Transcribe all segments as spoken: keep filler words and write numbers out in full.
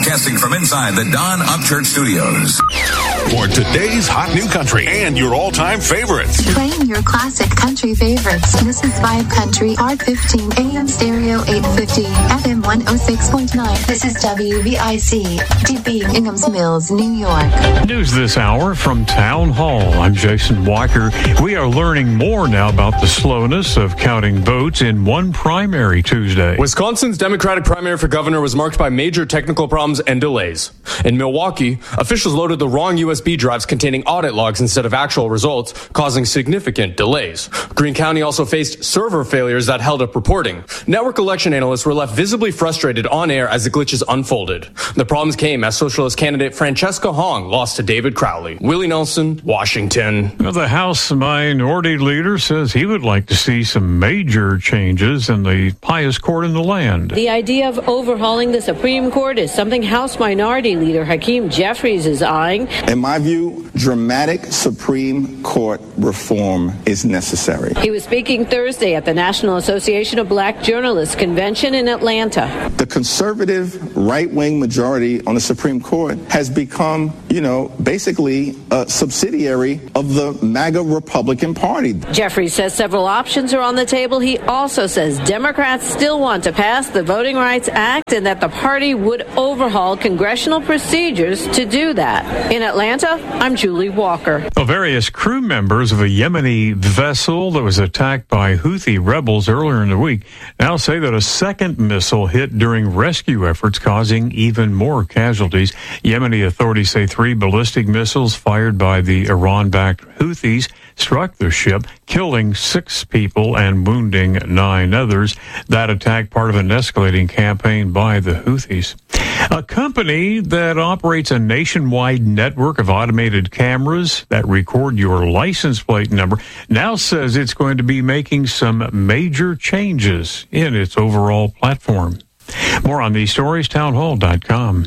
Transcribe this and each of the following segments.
Broadcasting from inside the Don Upchurch Studios. For today's hot new country and your all-time favorites. Playing your classic country favorites. This is Vibe Country, R fifteen, A M Stereo eight fifty, F M one oh six point nine. This is W V I C, D B, Inghams Mills, New York. News this hour from Town Hall. I'm Jason Walker. We are learning more now about the slowness of counting votes in one primary Tuesday. Wisconsin's Democratic primary for governor was marked by major technical problems and delays. In Milwaukee, officials loaded the wrong U S B drives containing audit logs instead of actual results, causing significant delays. Greene County also faced server failures that held up reporting. Network election analysts were left visibly frustrated on air as the glitches unfolded. The problems came as socialist candidate Francesca Hong lost to David Crowley. Willie Nelson, Washington. Well, the House Minority Leader says he would like to see some major changes in the highest court in the land. The idea of overhauling the Supreme Court is something House Minority Leader Hakeem Jeffries is eyeing. In my view, dramatic Supreme Court reform is necessary. He was speaking Thursday at the National Association of Black Journalists Convention in Atlanta. The conservative right-wing majority on the Supreme Court has become, you know, basically a subsidiary of the MAGA Republican Party. Jeffries says several options are on the table. He also says Democrats still want to pass the Voting Rights Act and that the party would overhaul congressional procedures to do that. In Atlanta, I'm Julie Walker. Well, various crew members of a Yemeni vessel that was attacked by Houthi rebels earlier in the week now say that a second missile hit during rescue efforts, causing even more casualties. Yemeni authorities say three ballistic missiles fired by the Iran-backed Houthis struck the ship, killing six people and wounding nine others. That attack part of an escalating campaign by the Houthis. A company that operates a nationwide network of automated cameras that record your license plate number now says it's going to be making some major changes in its overall platform. More on these stories, townhall dot com.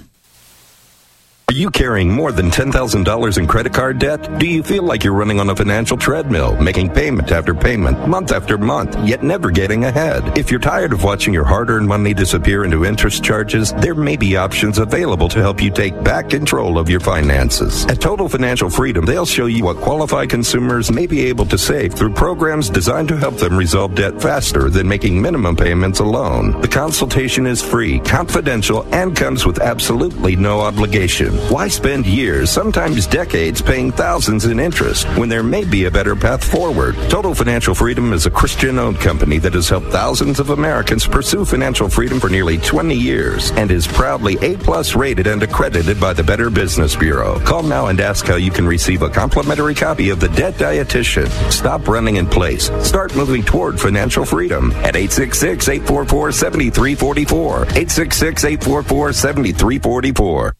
Are you carrying more than ten thousand dollars in credit card debt? Do you feel like you're running on a financial treadmill, making payment after payment, month after month, yet never getting ahead? If you're tired of watching your hard-earned money disappear into interest charges, there may be options available to help you take back control of your finances. At Total Financial Freedom, they'll show you what qualified consumers may be able to save through programs designed to help them resolve debt faster than making minimum payments alone. The consultation is free, confidential, and comes with absolutely no obligation. Why spend years, sometimes decades, paying thousands in interest when there may be a better path forward? Total Financial Freedom is a Christian-owned company that has helped thousands of Americans pursue financial freedom for nearly twenty years and is proudly A-plus rated and accredited by the Better Business Bureau. Call now and ask how you can receive a complimentary copy of The Debt Dietitian. Stop running in place. Start moving toward financial freedom at eight six six, eight four four, seven three four four, eight six six, eight four four, seven three four four.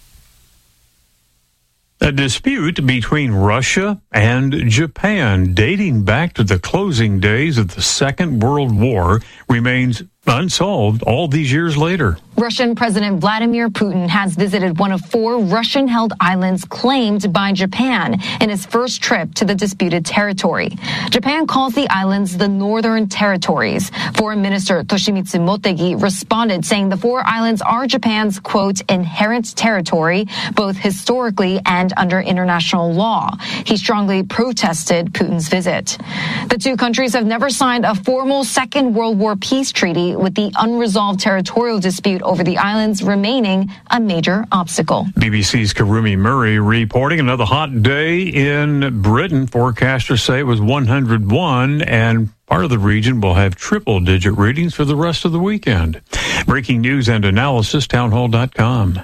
A dispute between Russia and Japan dating back to the closing days of the Second World War remains unsolved all these years later. Russian President Vladimir Putin has visited one of four Russian-held islands claimed by Japan in his first trip to the disputed territory. Japan calls the islands the Northern Territories. Foreign Minister Toshimitsu Motegi responded, saying the four islands are Japan's, quote, inherent territory, both historically and under international law. He strongly protested Putin's visit. The two countries have never signed a formal Second World War peace treaty, with the unresolved territorial dispute over the islands remaining a major obstacle. B B C's Karumi Murray reporting another hot day in Britain. Forecasters say it was one hundred one, and part of the region will have triple-digit readings for the rest of the weekend. Breaking news and analysis, townhall dot com.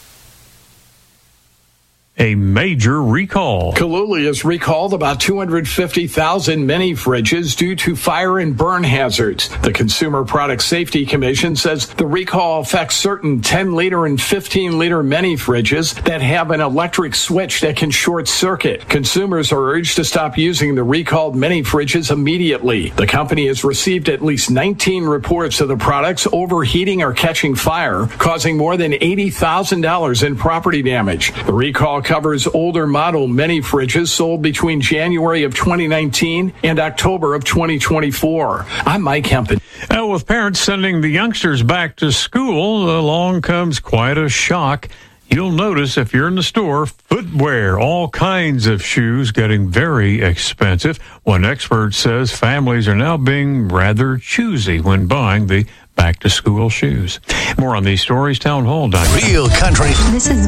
A major recall. Kaluli has recalled about two hundred fifty thousand mini fridges due to fire and burn hazards. The Consumer Product Safety Commission says the recall affects certain ten liter and fifteen liter mini fridges that have an electric switch that can short circuit. Consumers are urged to stop using the recalled mini fridges immediately. The company has received at least nineteen reports of the products overheating or catching fire, causing more than eighty thousand dollars in property damage. The recall covers older model mini fridges sold between January of twenty nineteen and October of twenty twenty-four. I'm Mike Hempen. Now, with parents sending the youngsters back to school, along comes quite a shock. You'll notice if you're in the store, footwear, all kinds of shoes getting very expensive. One expert says families are now being rather choosy when buying the back-to-school shoes. More on these stories, town hall dot com. Real country. This is